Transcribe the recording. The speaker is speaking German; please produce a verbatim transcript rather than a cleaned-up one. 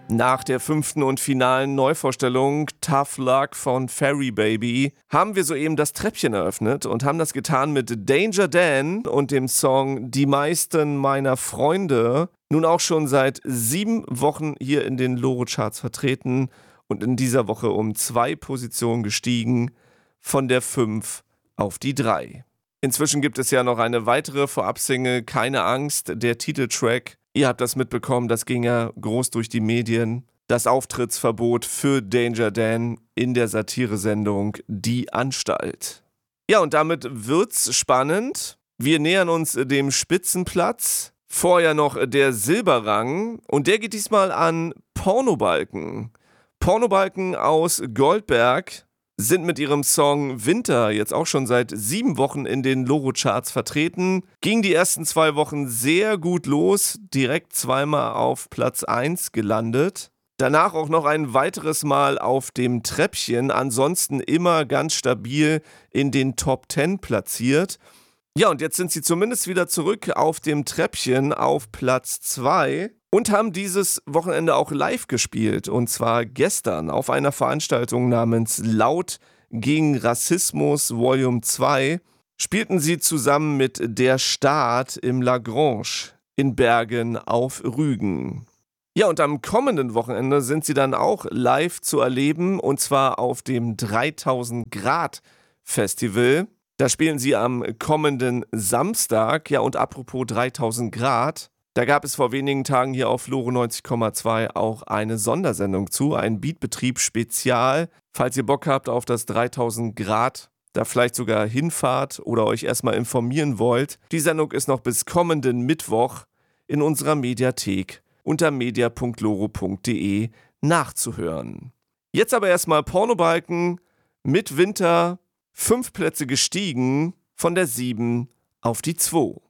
Nach der fünften und finalen Neuvorstellung Tough Luck von Fairy Baby haben wir soeben das Treppchen eröffnet und haben das getan mit Danger Dan und dem Song Die meisten meiner Freunde, nun auch schon seit sieben Wochen hier in den Loro-Charts vertreten und in dieser Woche um zwei Positionen gestiegen, von der fünf auf die drei. Inzwischen gibt es ja noch eine weitere Vorab-Single, Keine Angst, der Titeltrack. Ihr habt das mitbekommen, das ging ja groß durch die Medien. Das Auftrittsverbot für Danger Dan in der Satiresendung Die Anstalt. Ja, und damit wird's spannend. Wir nähern uns dem Spitzenplatz. Vorher noch der Silberrang und der geht diesmal an Pornobalken. Pornobalken aus Goldberg sind mit ihrem Song Winter jetzt auch schon seit sieben Wochen in den Loro-Charts vertreten. Ging die ersten zwei Wochen sehr gut los, direkt zweimal auf Platz eins gelandet. Danach auch noch ein weiteres Mal auf dem Treppchen, ansonsten immer ganz stabil in den Top zehn platziert. Ja, und jetzt sind sie zumindest wieder zurück auf dem Treppchen auf Platz zwei. Und haben dieses Wochenende auch live gespielt, und zwar gestern auf einer Veranstaltung namens Laut gegen Rassismus Volume zwei spielten sie zusammen mit Der Staat im Lagrange in Bergen auf Rügen. Ja, und am kommenden Wochenende sind sie dann auch live zu erleben, und zwar auf dem dreitausend Grad Festival. Da spielen sie am kommenden Samstag. Ja, und apropos dreitausend Grad, da gab es vor wenigen Tagen hier auf Loro neunzig Komma zwei auch eine Sondersendung zu, ein Beatbetrieb-Spezial. Falls ihr Bock habt auf das dreitausend Grad, da vielleicht sogar hinfahrt oder euch erstmal informieren wollt. Die Sendung ist noch bis kommenden Mittwoch in unserer Mediathek unter media punkt loro punkt de nachzuhören. Jetzt aber erstmal Pornobalken mit Winter, fünf Plätze gestiegen, von der sieben auf die zwei.